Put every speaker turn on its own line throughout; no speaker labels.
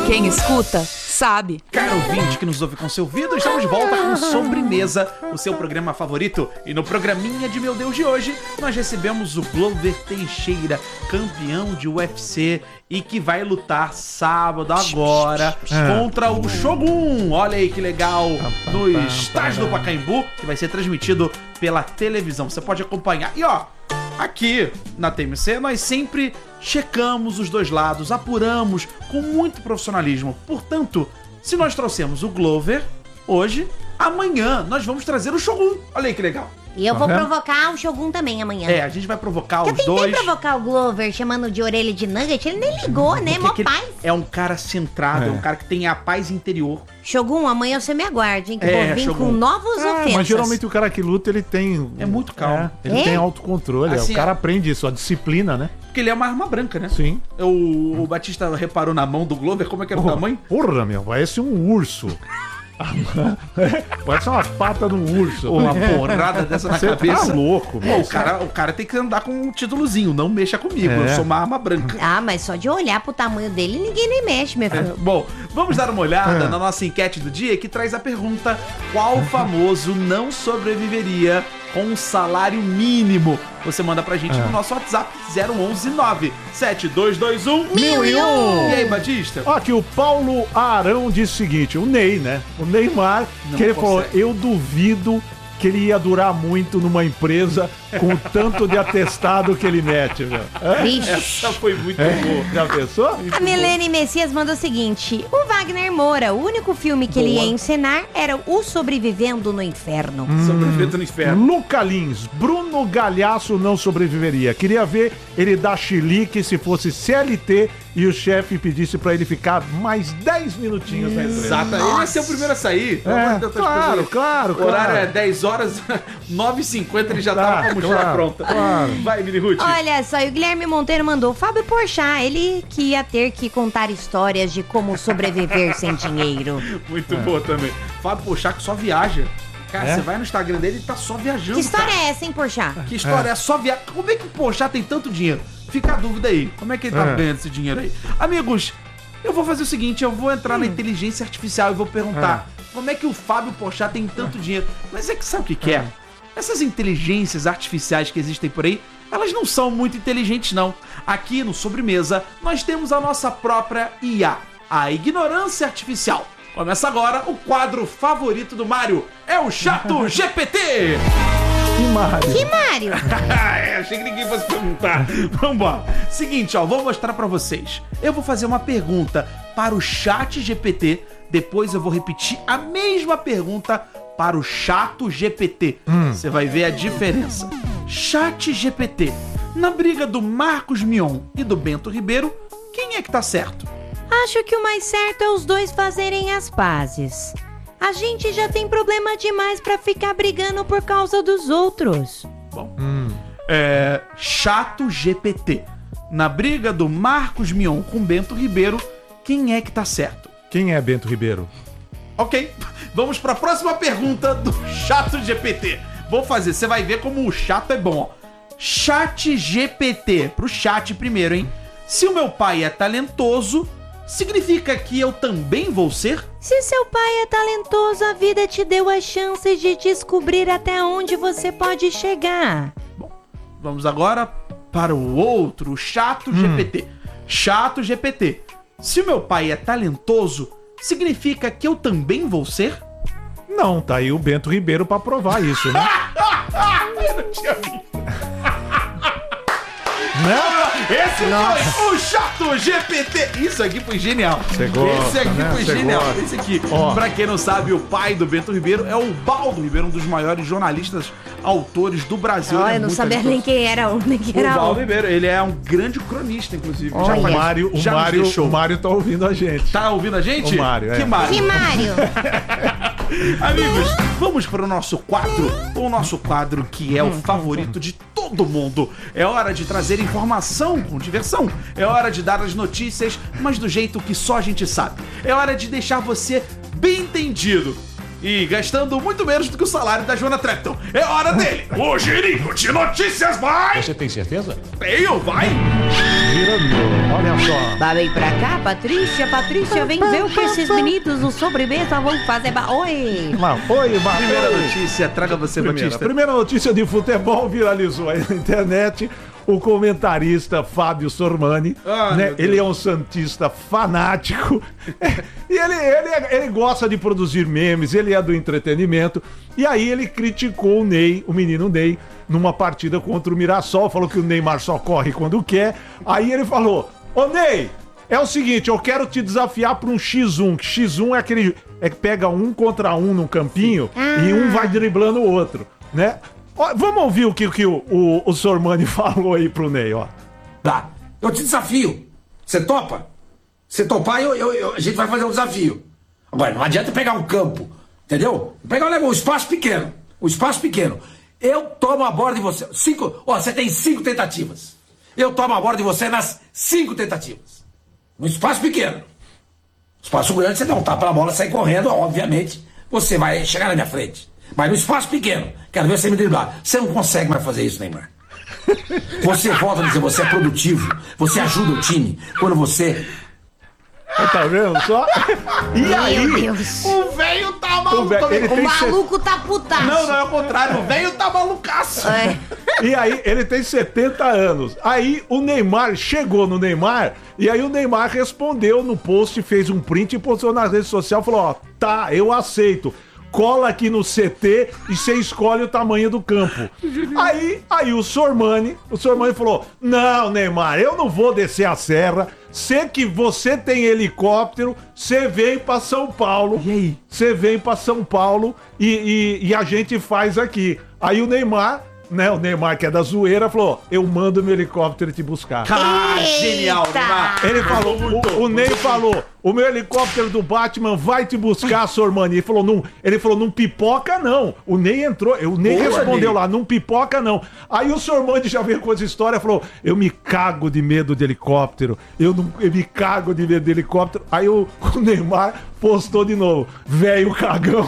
Quem escuta, sabe.
Caro ouvinte que nos ouve com seu ouvido, estamos de volta com Sobremesa, o seu programa favorito. E no programinha de Meu Deus de hoje, nós recebemos o Glover Teixeira, campeão de UFC e que vai lutar sábado agora contra o Shogun. Olha aí que legal, no estádio do Pacaembu, que vai ser transmitido pela televisão. Você pode acompanhar. E ó, aqui na TMC nós sempre checamos os dois lados, apuramos com muito profissionalismo. Portanto, se nós trouxemos o Glover hoje, amanhã nós vamos trazer o Shogun. Olha aí que legal.
E eu vou provocar o Shogun também amanhã.
É, a gente vai provocar
eu
os dois.
Eu tentei provocar o Glover chamando de orelha de nugget, ele nem ligou, né? Mó paz.
É um cara centrado, é um cara que tem a paz interior.
Shogun, amanhã você me aguarde, hein? Que eu vou vir
Shogun.
com novos ofensas.
Mas geralmente o cara que luta, ele tem...
É muito calmo.
Ele tem autocontrole,
Assim,
o cara aprende isso, a disciplina, né?
Porque ele é uma arma branca, né?
Sim.
O Batista reparou na mão do Glover, como é que era o tamanho?
Porra, meu, parece um urso. Parece uma pata de um urso.
Uma porrada dessa na cabeça.
Tá louco, meu.
O cara tem que andar com um títulozinho, não mexa comigo, eu sou uma arma branca.
Ah, mas só de olhar pro tamanho dele, ninguém nem mexe, meu filho.
Bom, vamos dar uma olhada na nossa enquete do dia que traz a pergunta: qual famoso não sobreviveria com um salário mínimo? Você manda pra gente no nosso WhatsApp 011-97221-1001. E aí, Batista?
Ó, aqui o Paulo Arão disse o seguinte, o Ney, né? O Neymar,
Não
que ele
consegue.
falou, eu duvido que ele ia durar muito numa empresa com o tanto de atestado que ele mete, velho.
Vixe.
Essa foi muito boa.
Já pensou?
A Milene Messias mandou o seguinte: o Wagner Moura, o único filme que ele ia encenar era O Sobrevivendo no Inferno.
Sobrevivendo no inferno.
Luca Lins, Bruno Galhaço não sobreviveria. Queria ver ele dar chilique se fosse CLT e o chefe pedisse pra ele ficar mais 10 minutinhos na empresa.
Exato, ele vai ser o primeiro a sair. Pelo amor de Deus, tá
claro,
esperando.
claro,
O horário
claro.
é 10 horas, 9h50 ele já tava com a mochila
claro,
pronta.
claro.
Vai, Mini Ruth.
Olha só, e o Guilherme Monteiro mandou Fábio Porchat, ele que ia ter que contar histórias de como sobreviver sem dinheiro.
Muito boa também. Fábio Porchat que só viaja. Cara, você vai no Instagram dele e tá só viajando.
Que história
cara.
é essa, hein, Porchat?
Que história é? Só viaja. Como é que o Porchat tem tanto dinheiro? Fica a dúvida aí. Como é que ele tá ganhando esse dinheiro aí? Amigos, eu vou fazer o seguinte, eu vou entrar na inteligência artificial e vou perguntar como é que o Fábio Porchat tem tanto dinheiro. Mas é que sabe o que que é? Essas inteligências artificiais que existem por aí, elas não são muito inteligentes, não. Aqui no Sobremesa, nós temos a nossa própria IA, a ignorância artificial. Começa agora o quadro favorito do Mário, é o Chato GPT!
Que Mário.
Que Mário?
Achei que ninguém fosse perguntar. Vambora. Seguinte, ó, vou mostrar pra vocês. Eu vou fazer uma pergunta para o Chat GPT, depois eu vou repetir a mesma pergunta para o Chato GPT. Você vai ver a diferença. Chat GPT. Na briga do Marcos Mion e do Bento Ribeiro, quem é que tá certo?
Acho que o mais certo é os dois fazerem as pazes. A gente já tem problema demais pra ficar brigando por causa dos outros.
Bom, Chato GPT. Na briga do Marcos Mion com Bento Ribeiro, quem é que tá certo?
Quem é Bento Ribeiro?
Ok, vamos pra próxima pergunta do Chato GPT. Vou fazer, você vai ver como o chato é bom, ó. Chat GPT, pro chat primeiro, hein? Se o meu pai é talentoso, significa que eu também vou ser?
Se seu pai é talentoso, a vida te deu a chance de descobrir até onde você pode chegar.
Bom, vamos agora para o outro, o Chato GPT. Chato GPT. Se o meu pai é talentoso, significa que eu também vou ser?
Não, tá aí o Bento Ribeiro pra provar isso, né?
Eu não tinha visto.
Não?
Esse foi o Chato GPT. Isso aqui foi genial.
Você gosta,
Esse aqui
né?
foi
Você
genial.
gosta.
Esse aqui,
Ó.
pra quem não sabe, o pai do Bento Ribeiro é o Baldo Ribeiro, um dos maiores jornalistas, autores do Brasil.
Olha,
Ele é
eu não
muito
sabia
talentoso.
nem quem era um, nem quem
O
era
Baldo
outro.
Ribeiro, ele é um grande cronista, inclusive.
Olha.
O Mário,
deixou.
o Mário tá ouvindo a gente.
Tá ouvindo a gente?
O Mário,
Que
é.
Mário?
Que Mário?
Amigos, vamos para o nosso quadro que é o favorito de todo mundo. É hora de trazer informação com diversão. É hora de dar as notícias, mas do jeito que só a gente sabe. É hora de deixar você bem entendido. E gastando muito menos do que o salário da Joana Trepton. É hora dele! O girinho de notícias vai!
Você tem certeza?
Tenho, vai!
Virando, olha só.
Vai vem pra cá, Patrícia. Patrícia, vem ver o que esses meninos no sobremesa vão fazer. Oi!
Oi,
Primeira notícia, traga você, Batista.
Primeira notícia de futebol viralizou aí na internet. O comentarista Fábio Sormani, né? Ele é um santista fanático e ele gosta de produzir memes, ele é do entretenimento. E aí ele criticou o Ney, o menino Ney, numa partida contra o Mirassol, falou que o Neymar só corre quando quer. Aí ele falou: ô Ney, é o seguinte, eu quero te desafiar para um X1, que X1 é aquele que pega 1 contra 1 num campinho e um vai driblando o outro, né? Ó, vamos ouvir o que o Sormani falou aí pro Ney, ó.
Tá, eu te desafio. Você topa? Se topar, a gente vai fazer um desafio. Agora, não adianta pegar um campo, entendeu? Pegar um espaço pequeno. Um espaço pequeno. Eu tomo a bola de você. Você tem 5 tentativas. Eu tomo a bola de você nas 5 tentativas. No espaço pequeno. Espaço grande, você dá um tapa na bola, sai correndo, obviamente, você vai chegar na minha frente. Mas no espaço pequeno, quero ver você me driblar. Você não consegue mais fazer isso, Neymar. Você volta a dizer, você é produtivo, você ajuda o time. Quando você...
Tá vendo só? E aí,
Meu Deus.
O velho tá maluco.
O maluco tá putaço.
Não é o contrário. O velho tá malucaço.
E aí, ele tem 70 anos. Aí, o Neymar chegou no Neymar. E aí, o Neymar respondeu no post, fez um print e postou nas redes sociais. Falou, ó, tá, eu aceito. Cola aqui no CT e você escolhe o tamanho do campo. Aí o Sormani falou: não, Neymar, eu não vou descer a serra. Sei que você tem helicóptero, você vem pra São Paulo.
E aí?
Você vem pra São Paulo e a gente faz aqui. Aí o Neymar, né? O Neymar, que é da zoeira, falou: eu mando meu helicóptero te buscar.
Genial, Neymar.
Ele falou, o Ney falou: o meu helicóptero do Batman vai te buscar, Sormani. Ele falou, não pipoca não. O Ney entrou, o Ney respondeu lá, não pipoca não. Aí o Sormani já veio com essa história, falou: eu me cago de medo de helicóptero. Eu me cago de medo de helicóptero. Aí o Neymar postou de novo: velho cagão.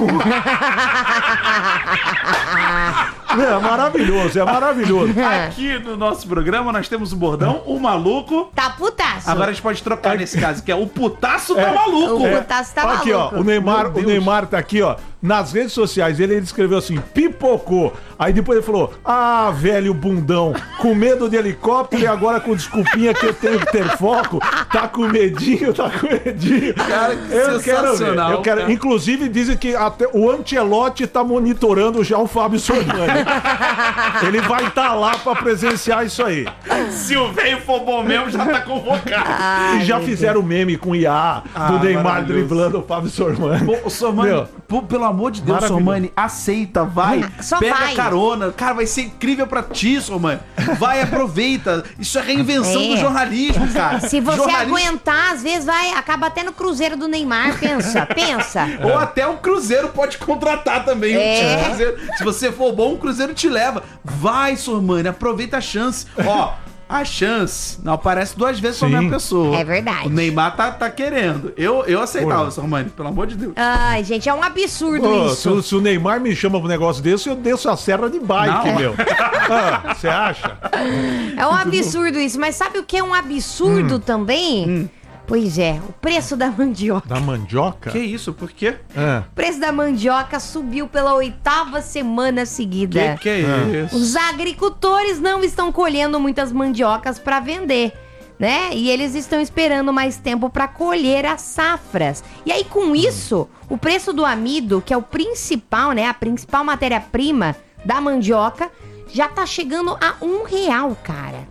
É maravilhoso, é maravilhoso.
Aqui no nosso programa nós temos o bordão, o maluco.
Tá putaço.
Agora a gente pode trocar nesse caso, que é o putaço tá maluco.
O putaço tá
Aqui,
maluco.
ó, o Neymar tá aqui, ó, nas redes sociais. Ele escreveu assim: pipocou. Aí depois ele falou: ah, velho bundão, com medo de helicóptero e agora com desculpinha que eu tenho que ter foco. Tá com medinho.
Cara, que
eu
sensacional,
quero ver.
cara.
Inclusive dizem que até o Ancelotti tá monitorando já o Fábio Sormani. Ele vai estar lá pra presenciar isso aí.
Se o velho for bom mesmo, já tá convocado.
E já fizeram meme com o IA do Neymar
maravilhoso.
driblando o Fábio Sormani.
Pô, Sormani,
Meu,
pelo amor de Deus,
maravilhoso.
Sormani, aceita, vai,
Só
pega
vai.
carona. Cara, vai ser incrível pra ti, Sormani. Vai, aproveita. Isso é reinvenção do jornalismo, cara.
Se você
Jornalismo-
aguentar, às vezes acaba até no Cruzeiro do Neymar, pensa.
Ou até o Cruzeiro pode contratar também.
É.
O Cruzeiro. Se você for bom, o Cruzeiro te leva. Vai, Sormani, aproveita a chance. Ó, a chance não aparece 2 vezes pra
Sim.
mesma pessoa.
É verdade.
O Neymar tá querendo. Eu aceitava,
Pô.
Sormani, pelo amor de Deus.
Ai, gente, é um absurdo
Ô,
isso.
se o Neymar me chama pra um negócio desse, eu desço a serra de bike,
Não.
meu. Você acha?
É um absurdo isso. Mas sabe o que é um absurdo também? Pois é, o preço da mandioca.
Da mandioca?
Que isso? Por quê?
Ah,
O preço da mandioca subiu pela 8ª semana seguida.
Que é isso?
Os agricultores não estão colhendo muitas mandiocas para vender, né? E eles estão esperando mais tempo para colher as safras. E aí, com isso, o preço do amido, que é o principal, né? A principal matéria-prima da mandioca, já tá chegando a R$1, cara.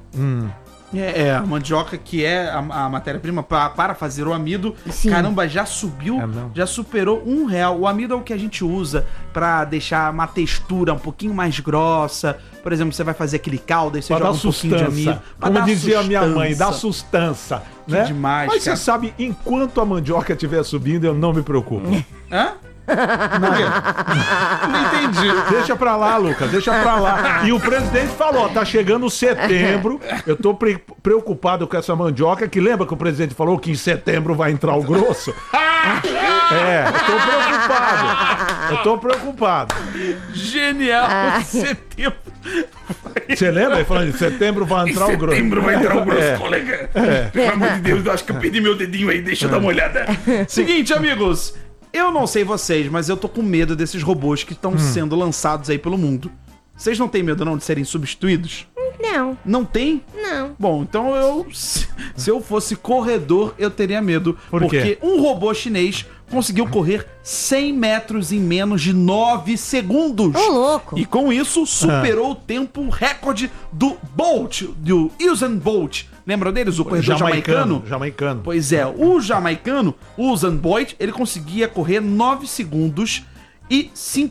A mandioca, que é a matéria-prima para fazer o amido,
Sim.
caramba, já subiu,
não.
já superou R$1. O amido é o que a gente usa para deixar uma textura um pouquinho mais grossa. Por exemplo, você vai fazer aquele caldo e você
pra
joga
dar
um pouquinho de amido.
sustância.
Pra
Como
dar
dizia a minha mãe, dá
sustância.
sustância. Né?
demais,
Mas
cara.
você sabe, enquanto a mandioca estiver subindo, eu não me preocupo.
Hã? Não entendi.
Deixa pra lá, Lucas, deixa pra lá. E o presidente falou, tá chegando setembro, eu tô preocupado com essa mandioca, que lembra que o presidente falou que em setembro vai entrar o grosso? Eu tô preocupado.
Genial. Setembro
Você lembra? Ele falando, em setembro vai entrar o grosso.
Setembro vai entrar o grosso, colega. Pelo amor de Deus, eu acho que eu perdi meu dedinho aí, deixa eu dar uma olhada. Seguinte, amigos, eu não sei vocês, mas eu tô com medo desses robôs que estão sendo lançados aí pelo mundo. Vocês não têm medo não de serem substituídos?
Não.
Não tem?
Não.
Bom, então se eu fosse corredor, eu teria medo.
Por quê?
Porque um robô chinês conseguiu correr 100 metros em menos de 9 segundos.
Ô, louco.
E com isso, superou o tempo recorde do Bolt, do Usain Bolt. Lembram deles? O corredor jamaicano?
Jamaicano.
Pois é, o jamaicano, o Usain Bolt, ele conseguia correr 9 segundos e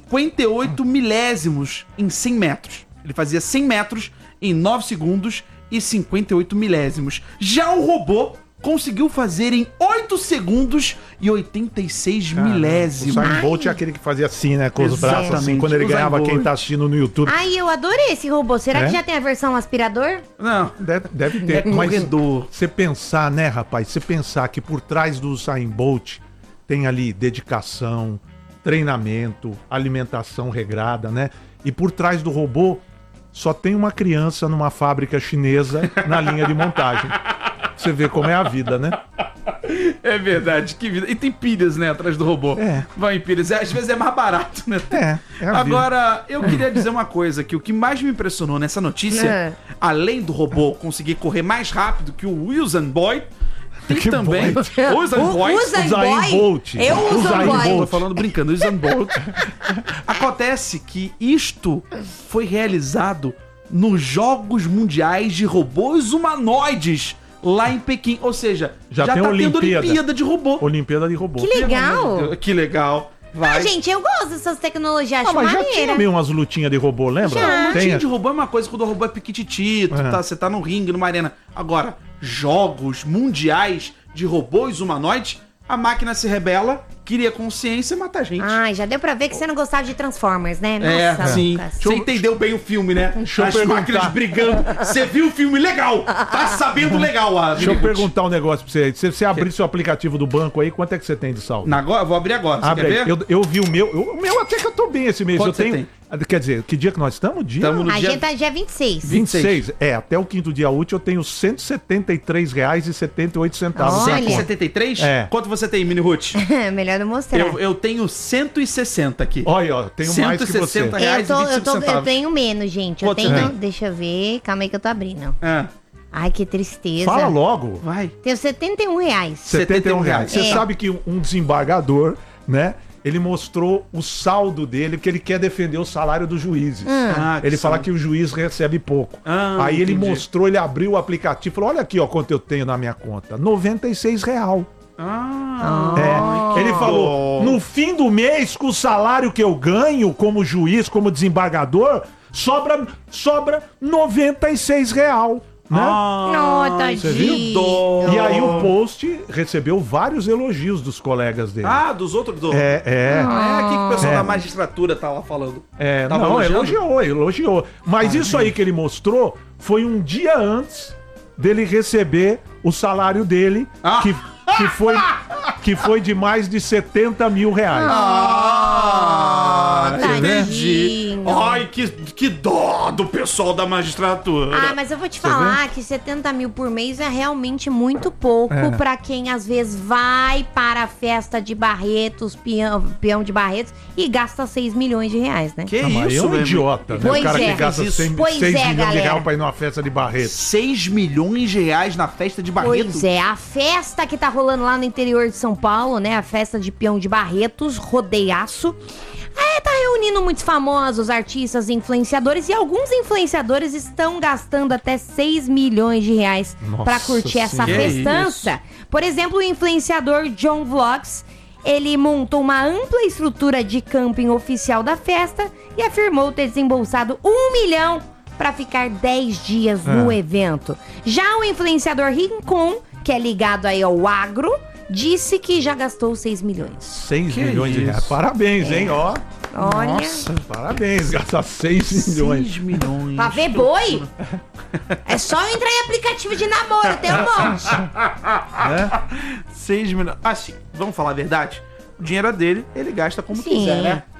58 milésimos em 100 metros. Ele fazia 100 metros em 9 segundos e 58 milésimos. Já o robô conseguiu fazer em 8 segundos e 86 milésimos.
O Usain Bolt é aquele que fazia assim, né? Com os braços assim, quando ele
Usain
ganhava
Bolt.
quem tá assistindo no YouTube.
Ai, eu adorei esse robô. Será
É?
que já tem a versão aspirador?
Não,
Deve ter.
É
Mas
corredor.
você pensar, né, rapaz? Você pensar que por trás do Usain Bolt tem ali dedicação, treinamento, alimentação regrada, né? E por trás do robô só tem uma criança numa fábrica chinesa na linha de montagem. Você vê como é a vida, né?
é verdade, que vida. E tem pilhas, né, atrás do robô.
É.
Vai em pilhas. Às vezes é mais barato, né?
É a vida.
Agora, eu queria dizer uma coisa, que o que mais me impressionou nessa notícia,
É.
além do robô conseguir correr mais rápido que o Usain Bolt, tem
Que
também
Bolt?
Usain Bolt.
Usain Bolt.
Eu uso
Usain
Bolt.
Tô falando brincando, Usain Bolt. Acontece que isto foi realizado nos Jogos Mundiais de Robôs Humanoides lá em Pequim. Ou seja,
Já
já
tem
tá tendo
Olimpíada.
Olimpíada de robô.
Olimpíada de robô.
Que legal.
Que legal. Vai.
Ah, gente, eu gosto dessas tecnologias, acho
mas já
maneira.
tinha meio umas lutinhas de robô, lembra?
Já.
Lutinha de robô é uma coisa quando o robô é piquititito,
É.
você tá no ringue, numa arena. Agora, jogos mundiais de robôs humanoides, a máquina se rebela, cria consciência e mata a gente.
Ai, já deu pra ver que você não gostava de Transformers, né?
Sim.
Lucas.
Você entendeu bem o filme, né?
Deixa eu
As
perguntar.
máquinas brigando. Você viu o filme legal. Tá sabendo legal.
Deixa eu perguntar um negócio pra você. Se você abrir seu aplicativo do banco aí, quanto é que você tem de saldo?
Agora, vou abrir agora. Você
Abre
quer
aí.
ver?
Eu vi o meu. O meu até que eu tô bem esse mês.
Quanto
eu
você
tenho.
tem?
Quer dizer, que dia que nós estamos? Dia
Tamo no
A
dia
gente tá dia 26.
26. É, até o quinto dia útil eu tenho R$173,78.
Olha.
173?
É.
Quanto você tem, Mini Ruth?
Melhor não mostrar.
Eu tenho 160 aqui.
Olha, ó, tenho mais que você.
160 reais e 25
eu
centavos.
tenho menos, gente. Eu
Quanto você
tenho.
tem?
Deixa eu ver. Calma aí que eu tô abrindo.
Ah,
Ai, que tristeza.
Fala logo.
vai.
Tenho R$71.
R$71. Você
É.
sabe que um desembargador, né? Ele mostrou o saldo dele, porque ele quer defender o salário dos juízes.
Ah,
Ele fala
saldo.
que o juiz recebe pouco.
Ah,
Aí ele
entendi.
mostrou, ele abriu o aplicativo e falou: olha aqui, ó, quanto eu tenho na minha conta. R$96.
Ah,
Ele falou: no fim do mês, com o salário que eu ganho como juiz, como desembargador, sobra R$96. Né?
Não,
Você viu?
tadinho.
dó.
E aí o post recebeu vários elogios dos colegas dele.
Ah, dos outros do.
É.
É aqui que o pessoal
É.
da magistratura tava falando.
É,
Tava
não,
elogiando?
elogiou. Mas isso aí que ele mostrou foi um dia antes dele receber o salário dele,
Ah.
que foi de mais de R$70 mil.
Ah, entendi.
tadinho.
Ai, que dó do pessoal da magistratura.
Ah, mas eu vou te falar que 70 mil por mês é realmente muito pouco pra quem às vezes vai para a festa de Barretos, peão de Barretos, e gasta 6 milhões de reais, né?
Que
Não, mas é um
meu
idiota, né?
Pois
O cara
é.
que gasta
Isso.
6
Pois é,
milhões de
galera.
reais pra ir numa festa de Barreto.
6 milhões de reais na festa de Barreto.
Pois é, a festa que tá rolando lá no interior de São Paulo, né? A festa de peão de Barretos, rodeiaço. Tá reunindo muitos famosos, artistas e influenciadores. E alguns influenciadores estão gastando até 6 milhões de reais
Nossa
pra curtir essa
Senhora. Que
festança. Por exemplo, o influenciador John Vlogs, ele montou uma ampla estrutura de camping oficial da festa e afirmou ter desembolsado 1 milhão pra ficar 10 dias no evento. Já o influenciador Rincon, que é ligado aí ao agro, disse que já gastou 6 milhões.
6
Que
milhões de
isso?
reais. Parabéns, hein? Ó,
Olha,
Nossa,
parabéns, gastar 6 milhões.
6 milhões.
pra ver boi, é só eu entrar em aplicativo de namoro, tem um monte.
6 milhões. Assim, vamos falar a verdade? O dinheiro é dele, ele gasta como
Sim.
quiser, né?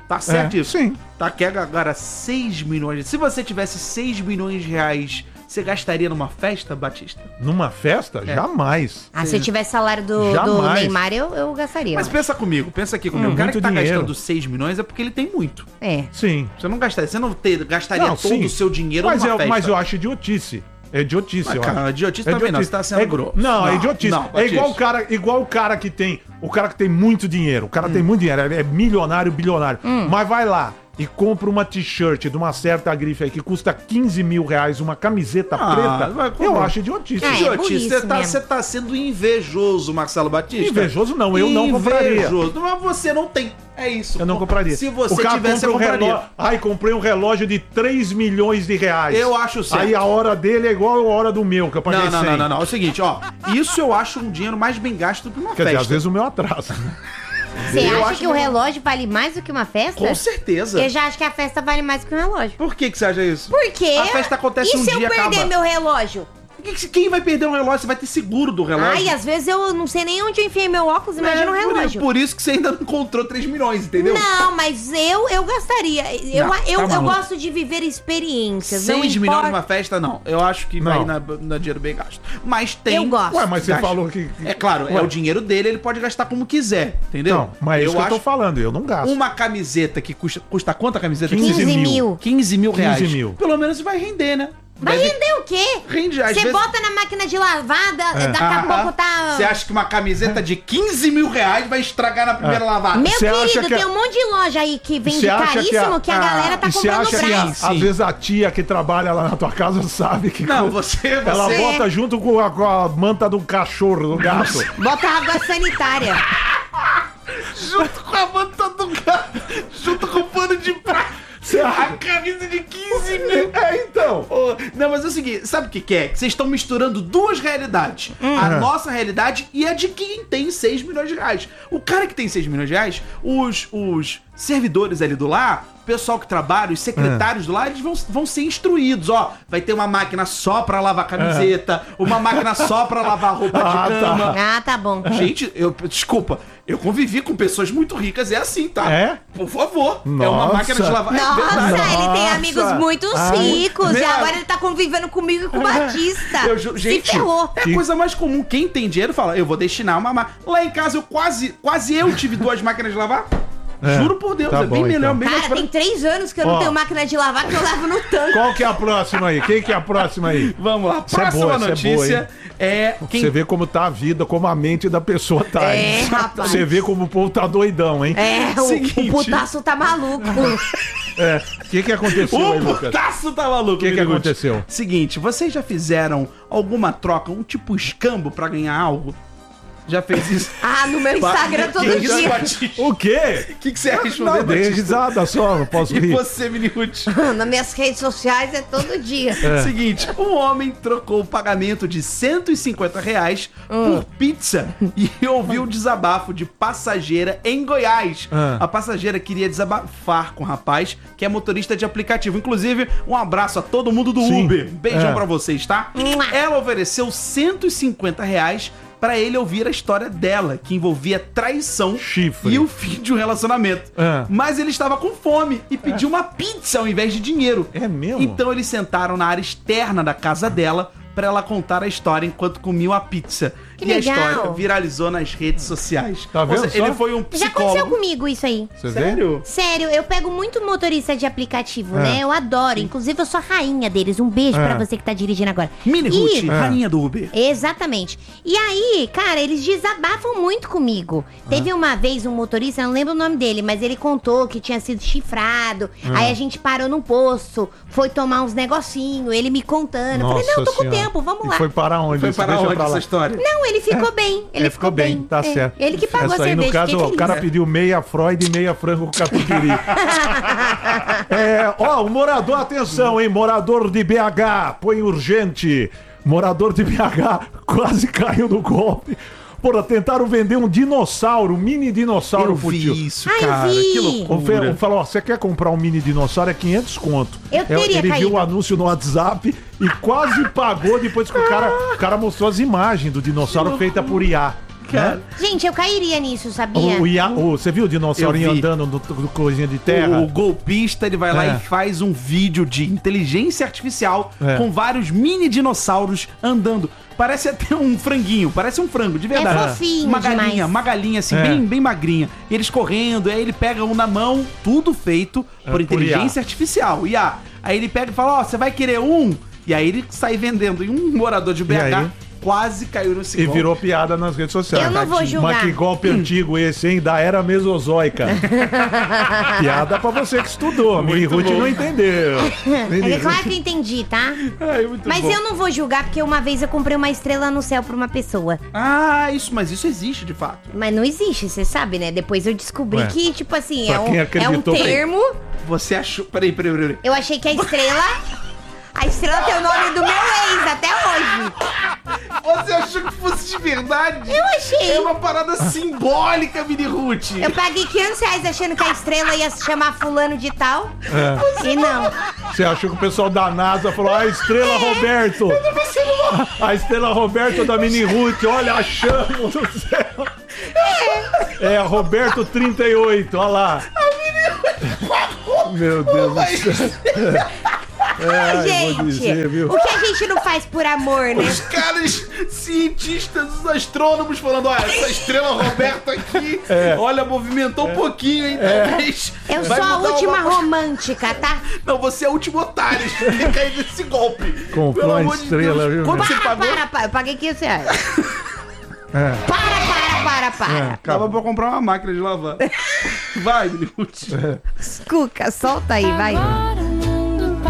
Tá certo isso?
Sim.
Tá, que agora 6 milhões. Se você tivesse 6 milhões de reais, você gastaria numa festa, Batista?
Numa festa? Jamais.
Se eu tivesse salário do
Jamais.
Neymar, eu gastaria.
Mas pensa comigo, pensa aqui comigo. O cara que
muito
tá
dinheiro.
gastando 6 milhões é porque ele tem muito.
Sim.
Você não gastaria, gastaria todo
sim.
o seu dinheiro
mas
numa festa.
Mas eu acho idiotice. É idiotice, eu
Cara,
acho.
idiotice também não, você tá sendo grosso.
Não, é idiotice.
Não,
é igual o cara que tem. O cara que tem muito dinheiro. O cara tem muito dinheiro, é milionário, bilionário. Mas vai lá e compra uma t-shirt de uma certa grife aí que custa 15 mil reais, uma camiseta preta. Eu acho idiotice.
Idiotice.
burrice
Você tá sendo invejoso, Marcelo Batista.
Invejoso não, eu não compraria.
Invejoso. Mas você não tem. É isso.
Eu não compraria.
Se você
o cara
tivesse, eu
compra um
compraria.
relógio. Ai, comprei um relógio de 3 milhões de reais.
Eu acho certo.
Aí a hora dele é igual a hora do meu, que eu paguei 100.
Não. É o seguinte, ó. Isso eu acho um dinheiro mais bem gasto do que uma
Quer
festa.
dizer, às vezes o meu atrasa.
Você
Eu
acha
acho
que o
que-
relógio vale mais do que uma festa?
Com certeza.
Eu já acho que a festa vale mais do que um relógio.
Por que você acha isso?
Por quê?
A festa acontece
e
um
se
dia
eu perder
acaba.
meu relógio?
Quem vai perder um relógio? Você vai ter seguro do relógio.
Ai, às vezes eu não sei nem onde eu enfiei meu óculos, imagina um relógio.
Por isso que você ainda não encontrou 3 milhões, entendeu?
Não, mas eu gastaria. Eu
tá maluco.
gosto de viver experiências.
6
não
milhões
importa.
numa festa, não. Eu acho que vai
Não.
na dinheiro bem gasto. Mas tem...
Eu gosto.
Ué, mas você
Gasta.
falou que.
É claro, é
Ué.
o dinheiro dele, ele pode gastar como quiser, entendeu?
Não, mas é isso que eu tô falando, eu não gasto.
Uma camiseta que custa quanto a camiseta?
15 mil.
15 mil reais.
15 mil.
Pelo menos vai render, né?
Vai
Deve-
render o quê?
Rende, às
Você
vezes-
bota na máquina de lavada, daqui a pouco tá...
Você acha que uma camiseta de 15 mil reais vai estragar na primeira lavada?
Meu
Você acha
querido,
que
tem um monte de loja aí que vende caríssimo que a galera tá
e você
comprando
acha que
brás.
Sim.
às vezes a tia que trabalha lá na tua casa sabe que
Não, você...
ela bota junto com a manta do cachorro, do gato.
Bota água sanitária.
Junto com a manta do gato, junto com o pano de prato. A camisa de 15 mil.
Então.
Não, mas é o seguinte, sabe o que é? Que vocês estão misturando duas realidades. A nossa realidade e a de quem tem 6 milhões de reais. O cara que tem 6 milhões de reais, os servidores ali do lar, o pessoal que trabalha, os secretários do lar, eles vão ser instruídos, ó. Vai ter uma máquina só pra lavar camiseta, uma máquina só pra lavar roupa de cama.
Ah, tá bom.
Gente, desculpa, eu convivi com pessoas muito ricas, é assim, tá?
É?
Por favor. É uma
Nossa.
máquina de lavar.
Nossa,
verdade.
ele tem amigos muito ricos. E
meu-
agora ele tá convivendo comigo e com o Batista.
Gente,
Se ferrou.
é a coisa mais comum. Quem tem dinheiro fala, eu vou destinar uma máquina. Lá em casa, eu quase eu tive 2 máquinas de lavar. Juro por Deus,
tá
é bem
bom,
melhor.
então.
Bem mais
Cara, tem 3 anos que eu não
Ó.
tenho máquina de lavar que eu levo no tanque.
Qual que é a próxima aí? Quem que é a próxima aí?
Vamos lá,
Essa é
próxima
boa, essa é
notícia
boa,
é...
Você vê como tá a vida, como a mente da pessoa tá.
É,
hein?
rapaz.
Você vê como o povo tá doidão, hein?
É,
Seguinte.
o putaço tá maluco.
É. O que aconteceu aí,
O
Lucas?
putaço tá maluco.
O que
Miniguti.
aconteceu?
Seguinte, vocês já fizeram alguma troca, um tipo escambo pra ganhar algo? Já fez isso?
Ah, no meu Instagram todo
Que isso,
dia.
Batista?
O quê?
O que você ia responder,
Não, dei
Batista?
risada só, não posso
E
rir.
você, Miniguti?
Nas minhas redes sociais é todo dia.
Seguinte, um homem trocou o pagamento de R$150 por pizza e ouviu o desabafo de passageira em Goiás. A passageira queria desabafar com o rapaz, que é motorista de aplicativo. Inclusive, um abraço a todo mundo do
Sim.
Uber. Beijão
É.
pra vocês, tá? Ela ofereceu R$150 pra ele ouvir a história dela, que envolvia traição
Chifre.
e o fim de um relacionamento. Mas ele estava com fome e pediu uma pizza ao invés de dinheiro.
É mesmo?
Então eles sentaram na área externa da casa dela pra ela contar a história enquanto comiam a pizza.
Que
e
legal.
a história viralizou nas redes sociais.
Tá vendo
Ou seja, ele
só?
foi um
Já aconteceu
psicólogo.
comigo isso aí.
Você vê?
Sério?
Sério, eu pego muito motorista de aplicativo, né? Eu adoro. Inclusive, eu sou a rainha deles. Um beijo pra você que tá dirigindo agora.
Mini Ruth,
E-
rainha do Uber.
Exatamente. E aí, cara, eles desabafam muito comigo. Teve uma vez um motorista, eu não lembro o nome dele, mas ele contou que tinha sido chifrado. Aí a gente parou num posto, foi tomar uns negocinhos, ele me contando. Eu falei, não, tô com
Senhora.
tempo, vamos
E
lá.
foi para onde?
Foi
Isso?
para
Deixa
onde
pra lá.
essa história?
Não, ele ficou bem. Ele ficou bem.
tá
É,
certo.
Ele que pagou
Essa
a
aí,
cerveja.
no caso,
fiquei
o cara
feliz.
pediu meia Freud e meia frango com catupiry. O morador, atenção, hein? Morador de BH, põe urgente. Morador de BH quase caiu no golpe. Porra, tentaram vender um dinossauro, um mini dinossauro
Eu
pro tio.
vi isso,
Ai, eu
cara.
vi.
Que
O
loucura.
falou, ó, você quer comprar um mini dinossauro? É 500 conto.
Eu teria
Ele
caído.
viu o anúncio no WhatsApp e quase pagou depois que o cara mostrou as imagens do dinossauro feita por IA.
cara.
Gente, eu cairia nisso, sabia?
Você viu o dinossaurinho
Eu vi.
andando no coisinha de terra?
O golpista, ele vai lá e faz um vídeo de inteligência artificial com vários mini dinossauros andando. Parece até um franguinho, parece um frango, de verdade.
É fofinho
uma galinha assim, bem magrinha. E eles correndo, aí ele pega um na mão, tudo feito por inteligência artificial. Aí ele pega e fala, você vai querer um? E aí ele sai vendendo. E um morador de BH quase caiu nesse golpe.
E virou piada nas redes sociais.
Eu não vou julgar.
Mas que golpe antigo esse, hein? Da era mesozoica. Piada pra você que estudou. A Mini Ruth não entendeu.
É claro que eu entendi, tá? Mas
bom.
eu não vou julgar, porque uma vez eu comprei uma estrela no céu pra uma pessoa.
Mas isso existe de fato.
Mas não existe, você sabe, né? Depois eu descobri que, tipo assim,
Pra quem
é um
acreditou,
termo.
Você achou... Peraí.
Eu achei que a estrela tem o nome do meu ex até hoje.
Você achou que fosse de verdade?
Eu achei.
É uma parada simbólica, Mini Ruth.
Eu paguei R$500 achando que a estrela ia se chamar fulano de tal. E não.
Você achou que o pessoal da NASA falou, a estrela Roberto. A estrela Roberto da Mini Ruth, olha, achamos no céu. É a Roberto 38, olha lá. Meu Deus do céu.
Gente,
dizer, viu?
o que a gente não faz por amor, né?
Os caras cientistas, os astrônomos falando, essa estrela Roberta aqui, olha, movimentou um pouquinho, hein? Talvez
Eu
vai
sou a
mudar
última
uma-
romântica, tá?
Não, você é o último otário de cair nesse golpe.
Comprou
Pelo
uma
amor de
estrela,
Deus.
viu,
Quanto você pagou?
Para. Eu paguei R$500. Para.
Tava pra comprar uma máquina de lavar. Vai, Mini Ruth.
Cuca, solta aí, vai.
Agora o mundo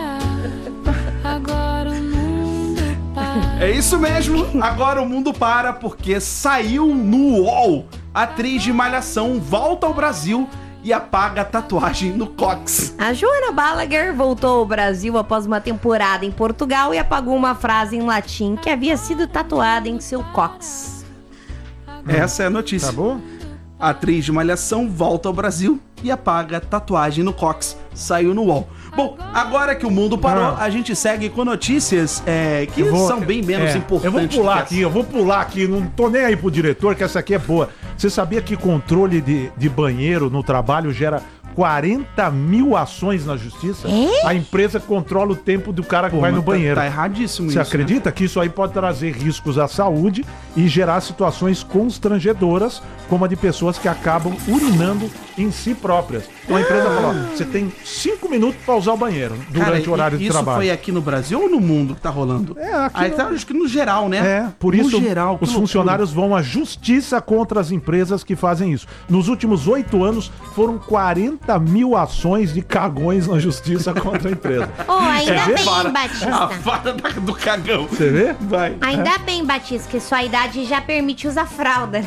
para. Agora o mundo para.
É isso mesmo, agora o mundo para porque saiu no UOL. A atriz de Malhação volta ao Brasil e apaga a tatuagem no cox.
A Joana Balaguer voltou ao Brasil após uma temporada em Portugal e apagou uma frase em latim que havia sido tatuada em seu cox.
Essa é a notícia.
Tá bom?
A atriz de Malhação volta ao Brasil e apaga a tatuagem no cox. Saiu no UOL. Bom, agora que o mundo parou, a gente segue com notícias que são bem menos importantes.
Eu vou pular aqui, não tô nem aí pro diretor, que essa aqui é boa. Você sabia que controle de banheiro no trabalho gera 40 mil ações na justiça? A empresa controla o tempo do cara que vai no banheiro.
Tá erradíssimo
Você
isso.
acredita que isso aí pode trazer riscos à saúde e gerar situações constrangedoras, como a de pessoas que acabam urinando em si próprias? Então a empresa fala, ó, você tem 5 minutos para usar o banheiro durante o horário de trabalho.
Isso foi aqui no Brasil ou no mundo que tá rolando?
Aqui
Acho que no geral, né?
por isso
no geral, que
os
loucura.
funcionários vão à justiça contra as empresas que fazem isso. Nos últimos 8 anos, foram 40 mil ações de cagões na justiça contra a empresa.
Ainda bem,
A
Batista.
vara do cagão.
Você vê?
Vai.
Ainda bem, Batista, que sua idade já permite usar fralda.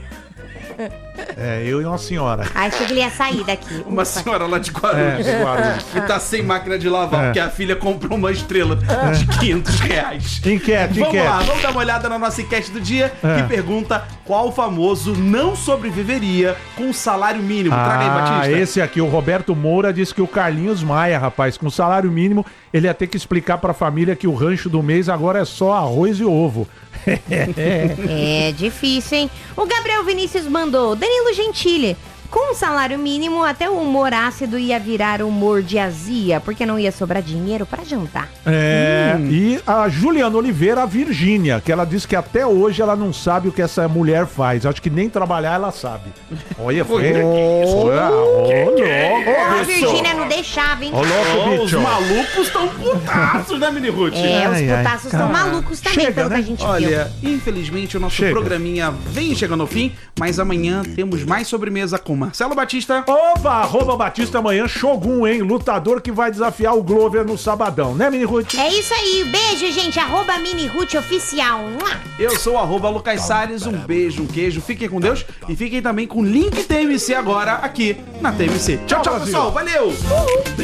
Eu e uma senhora.
Achei que ele ia sair daqui.
Uma senhora lá de Guarulhos.
de Guarulhos.
Que tá sem máquina de lavar, porque a filha comprou uma estrela de R$500.
Enquete.
Vamos lá, vamos dar uma olhada na nossa enquete do dia, que pergunta qual famoso não sobreviveria com salário mínimo. Traga aí, Batista.
Esse aqui, o Roberto Moura, disse que o Carlinhos Maia, rapaz, com salário mínimo, ele ia ter que explicar pra família que o rancho do mês agora é só arroz e ovo.
É difícil, hein? O Gabriel Vinícius mandou: Danilo Gentili, com um salário mínimo, até o humor ácido ia virar humor de azia, porque não ia sobrar dinheiro pra jantar.
E a Juliana Oliveira, a Virgínia, que ela disse que até hoje ela não sabe o que essa mulher faz. Acho que nem trabalhar ela sabe. Olha, foi.
A Virgínia não deixava, hein?
Ô, louco,
Os
bicho.
malucos estão putaços, né, Mini Ruth?
Os putaços estão malucos também,
Chega,
pelo
né?
que a gente viu.
Olha, infelizmente o nosso programinha vem chegando ao fim, mas amanhã temos mais sobremesa com Marcelo Batista.
Opa, @Batista amanhã, Shogun, hein? Lutador que vai desafiar o Glover no sabadão, né, Mini Ruth?
É isso aí, beijo, gente. @MiniRuthOficial.
Eu sou o Lucas Salles, um beijo, um queijo, fiquem com Deus e fiquem também com o link TMC agora aqui na TMC. Tchau, tchau,
Brasil.
pessoal, valeu!